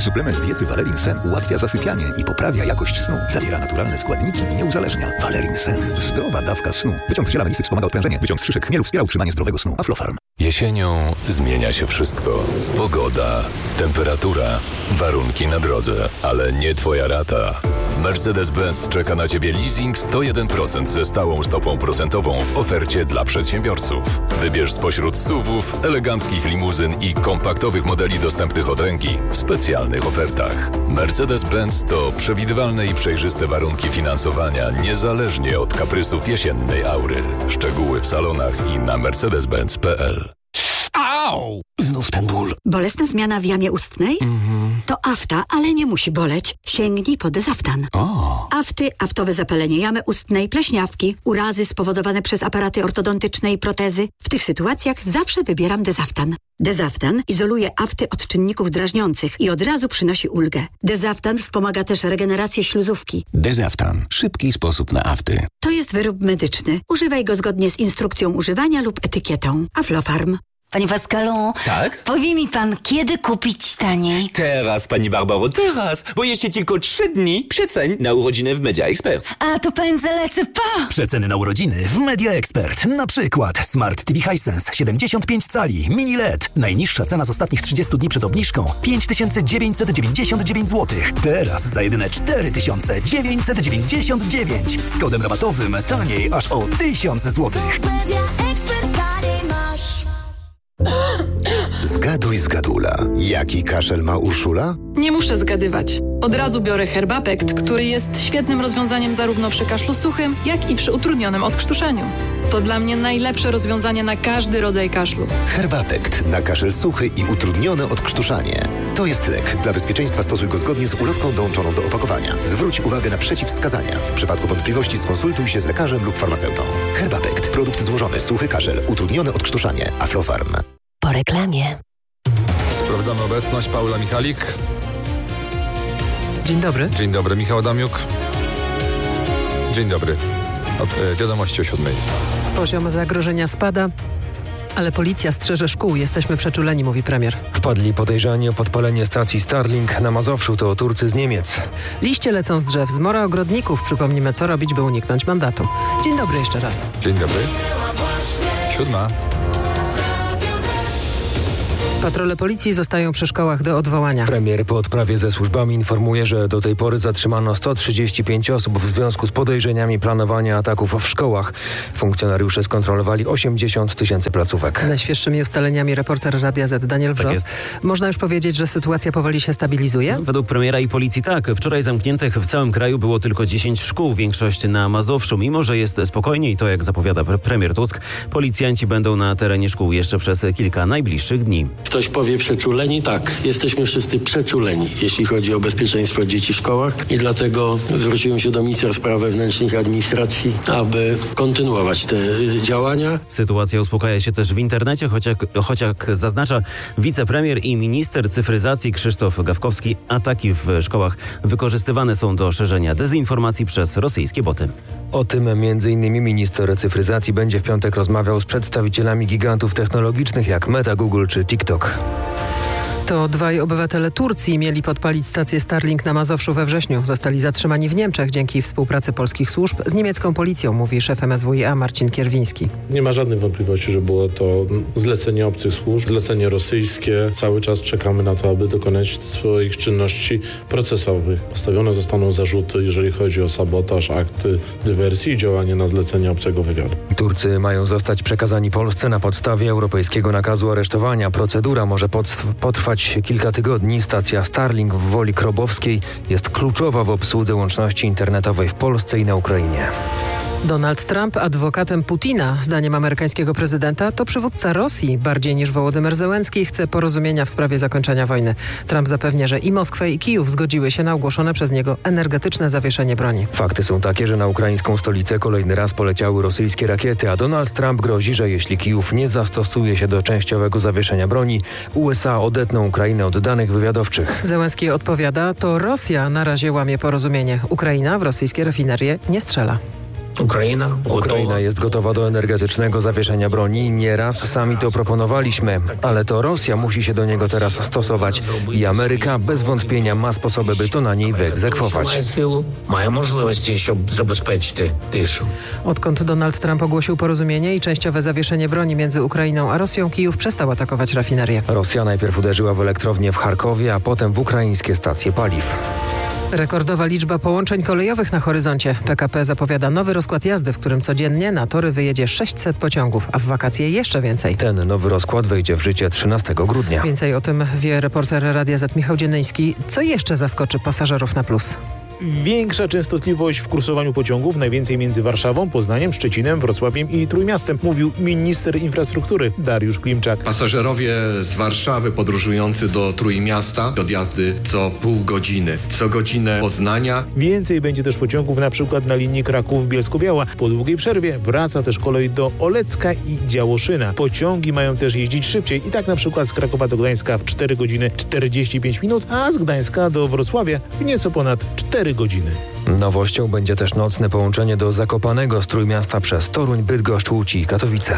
Suplement diety Valerin Sen ułatwia zasypianie i poprawia jakość snu. Zawiera naturalne składniki i nie uzależnia. Valerin Sen. Zdrowa dawka snu. Wyciąg z ziela melisy wspomaga odprężenie. Wyciąg z szyszek chmielu wspiera utrzymanie zdrowego snu. Aflofarm. Jesienią zmienia się wszystko. Pogoda, temperatura, warunki na drodze, ale nie twoja rata. Mercedes-Benz czeka na Ciebie leasing 101% ze stałą stopą procentową w ofercie dla przedsiębiorców. Wybierz spośród SUV-ów, eleganckich limuzyn i kompaktowych modeli dostępnych od ręki w specjalnych ofertach. Mercedes-Benz to przewidywalne i przejrzyste warunki finansowania niezależnie od kaprysów jesiennej aury. Szczegóły w salonach i na mercedes-benz.pl. Au! Znów ten ból. Bolesna zmiana w jamie ustnej? To afta, ale nie musi boleć. Sięgnij po Dezaftan. Afty, aftowe zapalenie jamy ustnej, pleśniawki, urazy spowodowane przez aparaty ortodontyczne i protezy. W tych sytuacjach zawsze wybieram Dezaftan. Dezaftan izoluje afty od czynników drażniących i od razu przynosi ulgę. Dezaftan wspomaga też regenerację śluzówki. Dezaftan. Szybki sposób na afty. To jest wyrób medyczny. Używaj go zgodnie z instrukcją używania lub etykietą. Aflofarm. Panie Pascalu, tak? Powie mi pan, kiedy kupić taniej? Teraz, pani Barbaro, teraz, bo jeszcze tylko 3 dni przeceń na urodziny w Media Expert. A to pędzę lecę, pa! Przeceny na urodziny w Media Expert. Na przykład Smart TV Hisense 75 cali, mini LED. Najniższa cena z ostatnich 30 dni przed obniżką 5999 zł. Teraz za jedyne 4999. Z kodem rabatowym taniej aż o 1000 zł. Zgaduj zgadula. Jaki kaszel ma Urszula? Nie muszę zgadywać. Od razu biorę Herbapekt, który jest świetnym rozwiązaniem zarówno przy kaszlu suchym, jak i przy utrudnionym odkrztuszeniu. To dla mnie najlepsze rozwiązanie na każdy rodzaj kaszlu. Herbapekt na kaszel suchy i utrudnione odkrztuszanie. To jest lek. Dla bezpieczeństwa stosuj go zgodnie z ulotką dołączoną do opakowania. Zwróć uwagę na przeciwwskazania. W przypadku wątpliwości skonsultuj się z lekarzem lub farmaceutą. Herbapekt. Produkt złożony. Suchy kaszel. Utrudnione odkrztuszanie. Aflofarm. Po reklamie. Sprawdzamy obecność. Paula Michalik. Dzień dobry. Dzień dobry. Michał Adamiuk. Dzień dobry. Wiadomości o 7:00. Poziom zagrożenia spada, ale policja strzeże szkół. Jesteśmy przeczuleni, mówi premier. Wpadli podejrzani o podpalenie stacji Starlink na Mazowszu. To Turcy z Niemiec. Liście lecą z drzew. Zmora ogrodników. Przypomnimy, co robić, by uniknąć mandatu. Dzień dobry jeszcze raz. Dzień dobry. 7:00. Patrole policji zostają przy szkołach do odwołania. Premier po odprawie ze służbami informuje, że do tej pory zatrzymano 135 osób w związku z podejrzeniami planowania ataków w szkołach. Funkcjonariusze skontrolowali 80 000 placówek. Najświeższymi ustaleniami reporter Radia Z Daniel Wrzos. Można już powiedzieć, że sytuacja powoli się stabilizuje? Według premiera i policji tak. Wczoraj zamkniętych w całym kraju było tylko 10 szkół, większość na Mazowszu. Mimo że jest spokojniej, to jak zapowiada premier Tusk, policjanci będą na terenie szkół jeszcze przez kilka najbliższych dni. Ktoś powie przeczuleni? Tak, jesteśmy wszyscy przeczuleni, jeśli chodzi o bezpieczeństwo dzieci w szkołach i dlatego zwróciłem się do ministra spraw wewnętrznych i administracji, aby kontynuować te działania. Sytuacja uspokaja się też w internecie, choć jak zaznacza wicepremier i minister cyfryzacji Krzysztof Gawkowski, ataki w szkołach wykorzystywane są do szerzenia dezinformacji przez rosyjskie boty. O tym m.in. minister cyfryzacji będzie w piątek rozmawiał z przedstawicielami gigantów technologicznych jak Meta, Google czy TikTok. To 2 obywatele Turcji mieli podpalić stację Starlink na Mazowszu we wrześniu. Zostali zatrzymani w Niemczech dzięki współpracy polskich służb z niemiecką policją, mówi szef MSWiA Marcin Kierwiński. Nie ma żadnych wątpliwości, że było to zlecenie obcych służb, zlecenie rosyjskie. Cały czas czekamy na to, aby dokonać swoich czynności procesowych. Postawione zostaną zarzuty, jeżeli chodzi o sabotaż, akty dywersji i działanie na zlecenie obcego wywiadu. Turcy mają zostać przekazani Polsce na podstawie europejskiego nakazu aresztowania. Procedura może potrwać kilka tygodni. Stacja Starlink w Woli Krobowskiej jest kluczowa w obsłudze łączności internetowej w Polsce i na Ukrainie. Donald Trump adwokatem Putina, zdaniem amerykańskiego prezydenta, to przywódca Rosji. Bardziej niż Wołodymyr Zełenski chce porozumienia w sprawie zakończenia wojny. Trump zapewnia, że i Moskwa, i Kijów zgodziły się na ogłoszone przez niego energetyczne zawieszenie broni. Fakty są takie, że na ukraińską stolicę kolejny raz poleciały rosyjskie rakiety, a Donald Trump grozi, że jeśli Kijów nie zastosuje się do częściowego zawieszenia broni, USA odetną Ukrainę od danych wywiadowczych. Zełenski odpowiada, to Rosja na razie łamie porozumienie. Ukraina w rosyjskie rafinerie nie strzela. Ukraina jest gotowa do energetycznego zawieszenia broni. Nieraz sami to proponowaliśmy, ale to Rosja musi się do niego teraz stosować i Ameryka bez wątpienia ma sposoby, by to na niej wyegzekwować. Odkąd Donald Trump ogłosił porozumienie i częściowe zawieszenie broni między Ukrainą a Rosją, Kijów przestał atakować rafinerię. Rosja najpierw uderzyła w elektrownię w Charkowie, a potem w ukraińskie stacje paliw. Rekordowa liczba połączeń kolejowych na horyzoncie. PKP zapowiada nowy rozkład jazdy, w którym codziennie na tory wyjedzie 600 pociągów, a w wakacje jeszcze więcej. Ten nowy rozkład wejdzie w życie 13 grudnia. Więcej o tym wie reporter Radia Z Michał Dzienyński. Co jeszcze zaskoczy pasażerów na plus? Większa częstotliwość w kursowaniu pociągów, najwięcej między Warszawą, Poznaniem, Szczecinem, Wrocławiem i Trójmiastem, mówił minister infrastruktury Dariusz Klimczak. Pasażerowie z Warszawy podróżujący do Trójmiasta odjazdy co pół godziny, co godzinę Poznania. Więcej będzie też pociągów na przykład na linii Kraków-Bielsko-Biała. Po długiej przerwie wraca też kolej do Olecka i Działoszyna. Pociągi mają też jeździć szybciej i tak na przykład z Krakowa do Gdańska w 4 godziny 45 minut, a z Gdańska do Wrocławia w nieco ponad 4 godziny. Nowością będzie też nocne połączenie do Zakopanego z Trójmiasta przez Toruń, Bydgoszcz, Łódź i Katowice.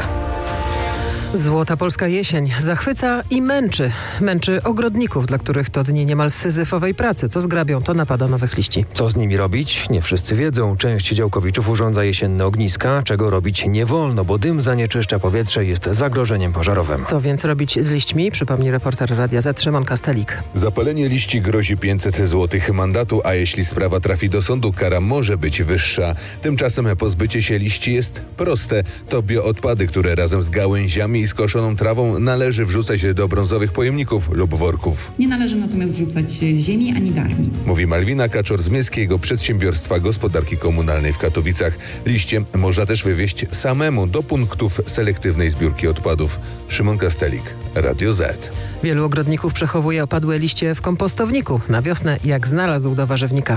Złota polska jesień zachwyca i męczy. Męczy ogrodników, dla których to dni niemal syzyfowej pracy. Co zgrabią, to napada nowych liści. Co z nimi robić? Nie wszyscy wiedzą. Część działkowiczów urządza jesienne ogniska, czego robić nie wolno, bo dym zanieczyszcza powietrze i jest zagrożeniem pożarowym. Co więc robić z liśćmi? Przypomni reporter Radia Z Szymon Kastelik. Zapalenie liści grozi 500 zł mandatu, a jeśli sprawa trafi do sądu, kara może być wyższa. Tymczasem pozbycie się liści jest proste. To bioodpady, które razem z gałęziami i skoszoną trawą należy wrzucać do brązowych pojemników lub worków. Nie należy natomiast wrzucać ziemi ani darni. Mówi Malwina Kaczor z Miejskiego Przedsiębiorstwa Gospodarki Komunalnej w Katowicach. Liście można też wywieźć samemu do punktów selektywnej zbiórki odpadów. Szymon Kastelik, Radio Z. Wielu ogrodników przechowuje opadłe liście w kompostowniku. Na wiosnę jak znalazł do warzywnika.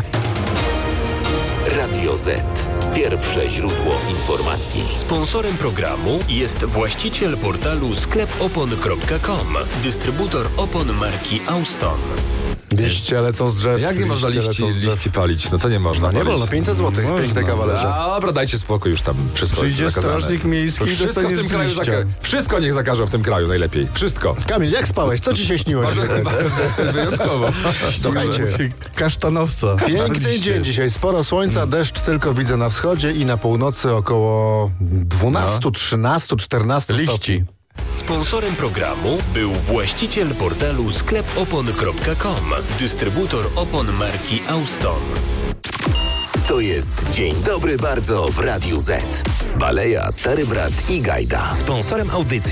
Radio Z. Pierwsze źródło informacji. Sponsorem programu jest właściciel portalu sklepopon.com, dystrybutor opon marki Auston. Liście lecą z drzew. Jak nie można liści palić? No co nie można? Nie wolno, 500 zł, piękne kawalerze. Dobra, dajcie spokój, już tam wszystko jest zakazane. Przyjdzie strażnik miejski i dostaniesz z liścia. Wszystko niech zakażą w tym kraju najlepiej. Wszystko. Kamil, jak spałeś? Co ci się śniło? Wyjątkowo. Słuchajcie, kasztanowca. Piękny dzień dzisiaj, sporo słońca, deszcz tylko widzę na wschodzie i na północy około 12, 13, 14 liści. Sponsorem programu był właściciel portalu sklepopon.com, dystrybutor opon marki Auston. To jest Dzień Dobry Bardzo w Radiu Z. Baleja, Stary Brat i Gajda. Sponsorem audycji